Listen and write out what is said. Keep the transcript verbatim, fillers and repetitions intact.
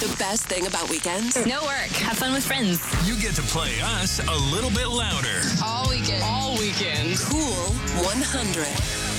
The best thing about weekends? No work. Have fun with friends. You get to play us a little bit louder. All weekend. All weekend. Cool one hundred.